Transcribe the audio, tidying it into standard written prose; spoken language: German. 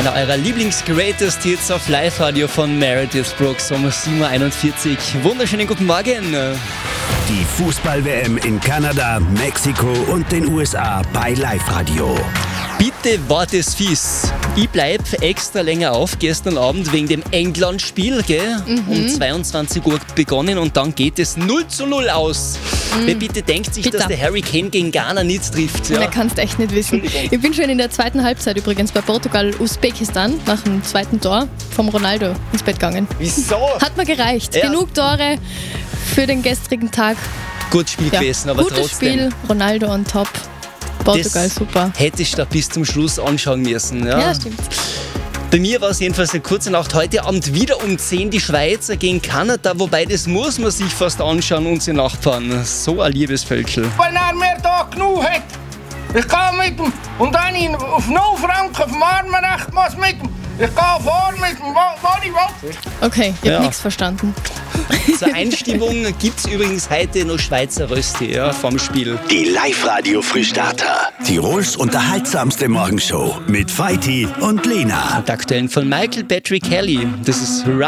einer eurer Lieblings-Greatest Hits auf Live-Radio von Meredith Brooks um 7.41 Uhr. Wunderschönen guten Morgen. Die Fußball-WM in Kanada, Mexiko und den USA bei Live-Radio. Bitte war das fies. Ich bleib extra länger auf gestern Abend wegen dem England-Spiel, gell? Um 22 Uhr begonnen und dann geht es 0:0 aus. Wer bitte denkt sich, dass der Harry Kane gegen Ghana nicht trifft? Ja? Da kannst du echt nicht wissen. Ich bin schon in der zweiten Halbzeit übrigens bei Portugal-Usbekistan nach dem zweiten Tor vom Ronaldo ins Bett gegangen. Wieso? Hat mir gereicht. Ja. Genug Tore für den gestrigen Tag. Gut Spiel gewesen, aber gutes trotzdem. Spiel, Ronaldo on top. Portugal, Das super. hättest du da bis zum Schluss anschauen müssen. Ja? Ja, stimmt. Bei mir war es jedenfalls eine kurze Nacht. Heute Abend wieder um 10 die Schweizer gegen Kanada, wobei das muss man sich fast anschauen, unsere Nachbarn. So ein liebes Völkchen. Wenn er mir da genug hat, ich gehe mit ihm und dann ihn auf 0 Franken auf dem Armenrecht was mit ihm. Ich gehe vor mit dem, wo ich will. Okay, ich Ja. habe nichts verstanden. Zur Einstimmung gibt es übrigens heute noch Schweizer Rösti, ja, vom Spiel. Die Live-Radio-Frühstarter. Tirols unterhaltsamste Morgenshow mit Feiti und Lena. Und aktuell von Michael Patrick Kelly. Das ist